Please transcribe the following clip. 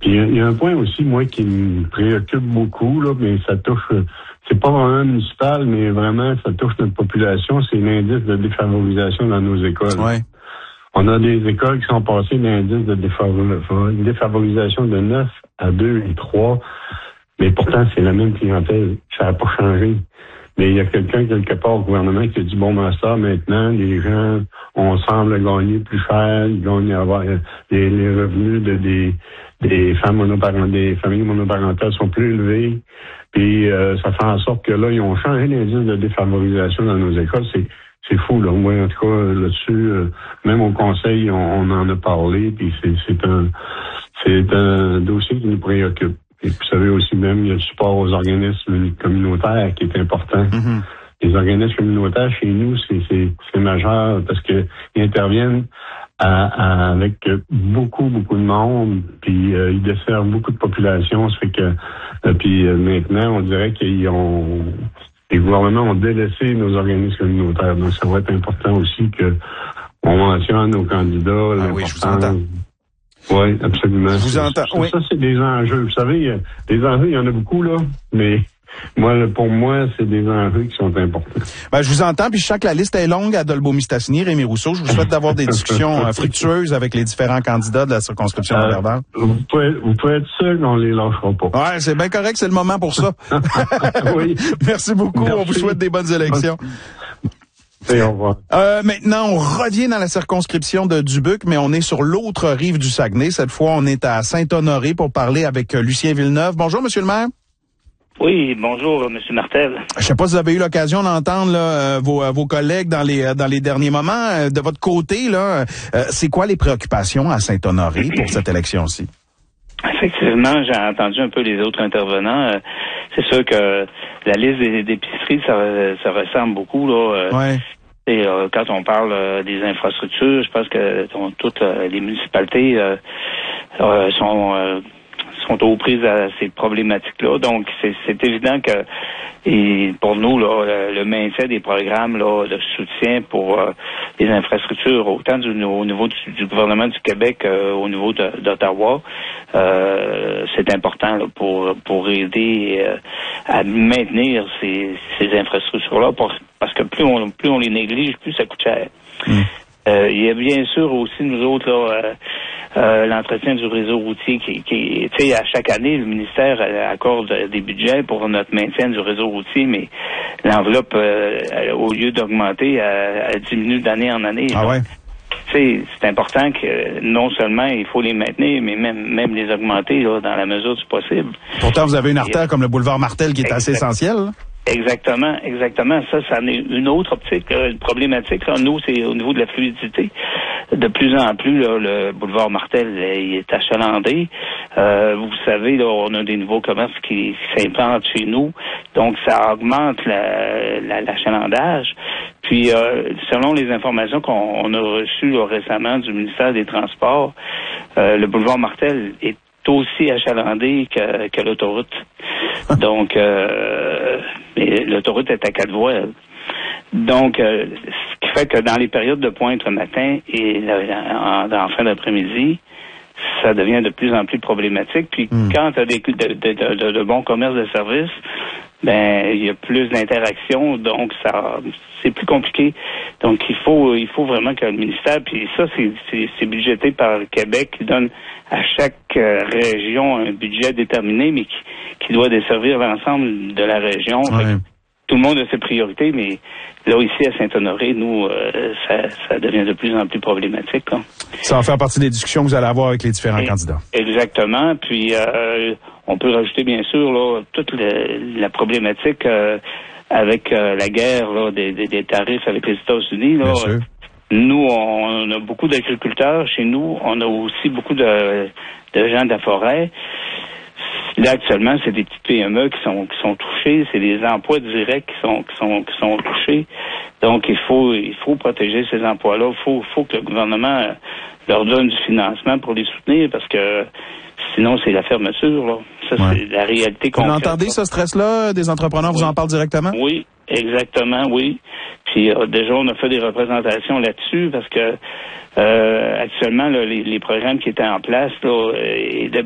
Il y a un point aussi, moi, qui me préoccupe beaucoup, là, mais ça touche, c'est pas vraiment municipal, mais vraiment, ça touche notre population, c'est l'indice de défavorisation dans nos écoles. Ouais. On a des écoles qui sont passées d'indice de défavorisation de 9 à 2 et 3, mais pourtant, c'est la même clientèle. Ça n'a pas changé. Mais il y a quelqu'un, quelque part, au gouvernement, qui a dit, bon, ben ça, maintenant, les gens, on semble gagner plus cher, ils gagnent avoir les revenus des femmes monoparentales, des familles monoparentales sont plus élevés. Puis ça fait en sorte que là, ils ont changé l'indice de défavorisation dans nos écoles. C'est fou, là. Moi, en tout cas, là-dessus, même au conseil, on en a parlé, puis c'est un dossier qui nous préoccupe. Et puis, vous savez aussi même, il y a le support aux organismes communautaires qui est important. Mm-hmm. Les organismes communautaires, chez nous, c'est majeur parce que ils interviennent avec beaucoup de monde, puis ils desservent beaucoup de populations. Ça fait que maintenant, on dirait les gouvernements ont délaissé nos organismes communautaires. Donc, ça va être important aussi que on mentionne nos candidats. Ah oui, je vous entends. Oui, absolument. Je vous entends. Oui. Ça, c'est des enjeux. Vous savez, des enjeux, il y en a beaucoup, là, mais pour moi, c'est des enjeux qui sont importants. Ben, je vous entends, puis je sens que la liste est longue à Dolbeau-Mistassini, Rémi Rousseau. Je vous souhaite d'avoir des discussions fructueuses avec les différents candidats de la circonscription de Verdun. Vous pouvez être sûr qu'on les lâchera pas. Ouais, c'est bien correct, c'est le moment pour ça. Oui. Merci beaucoup. Merci. On vous souhaite des bonnes élections. Et au revoir. Maintenant, on revient dans la circonscription de Dubuque, mais on est sur l'autre rive du Saguenay. Cette fois, on est à Saint-Honoré pour parler avec Lucien Villeneuve. Bonjour, Monsieur le maire. Oui, bonjour, M. Martel. Je sais pas si vous avez eu l'occasion d'entendre là, vos collègues dans les derniers moments. De votre côté, là, c'est quoi les préoccupations à Saint-Honoré pour cette élection-ci? Effectivement, j'ai entendu un peu les autres intervenants. C'est sûr que la liste des épiceries, ça ressemble beaucoup, là. Ouais. Et quand on parle des infrastructures, je pense que toutes les municipalités sont aux prises à ces problématiques-là. Donc, c'est évident que pour nous, là, le maintien des programmes là, de soutien pour les infrastructures, autant au niveau du gouvernement du Québec au niveau d'Ottawa, c'est important là, pour aider à maintenir ces infrastructures-là, parce que plus on les néglige, plus ça coûte cher. Il y a bien sûr aussi, nous autres, là, l'entretien du réseau routier qui tu sais, à chaque année, le ministère accorde des budgets pour notre maintien du réseau routier, mais l'enveloppe, au lieu d'augmenter, elle diminue d'année en année. Ah ouais? C'est important que non seulement il faut les maintenir, mais même les augmenter là, dans la mesure du possible. Pourtant, vous avez une artère comme le boulevard Martel qui est assez essentielle. Exactement. Ça en est une autre optique, une problématique. Là, nous, c'est au niveau de la fluidité. De plus en plus, là, le boulevard Martel, il est achalandé. Vous savez, là, on a des nouveaux commerces qui s'implantent chez nous. Donc, ça augmente l'achalandage. Puis, selon les informations qu'on a reçues là, récemment du ministère des Transports, le boulevard Martel est aussi achalandé que l'autoroute. Donc, mais l'autoroute est à 4 voies. Donc, ce qui fait que dans les périodes de pointe le matin et en fin d'après-midi, ça devient de plus en plus problématique. Puis quand tu as de bons commerces de services, ben il y a plus d'interaction, donc c'est plus compliqué. Donc il faut vraiment que le ministère, puis ça c'est budgété par le Québec, qui donne à chaque région un budget déterminé, mais qui doit desservir l'ensemble de la région. Ouais. Tout le monde a ses priorités, mais là, ici, à Saint-Honoré, nous, ça devient de plus en plus problématique. Là. Ça va faire partie des discussions que vous allez avoir avec les différents candidats. Exactement. Puis, on peut rajouter, bien sûr, là, toute la problématique avec la guerre là, des tarifs avec les États-Unis. Là. Nous, on a beaucoup d'agriculteurs chez nous. On a aussi beaucoup de gens de la forêt. Là, actuellement, c'est des petites PME qui sont touchées, c'est des emplois directs qui sont touchés. Donc, il faut protéger ces emplois-là. Il faut que le gouvernement leur donne du financement pour les soutenir, parce que sinon, c'est la fermeture, là. Ça, c'est la réalité concrète. Vous entendez ce stress-là? Des entrepreneurs vous en parlent directement? Oui, exactement, oui. Puis déjà, on a fait des représentations là-dessus, parce que actuellement, là, les programmes qui étaient en place, là,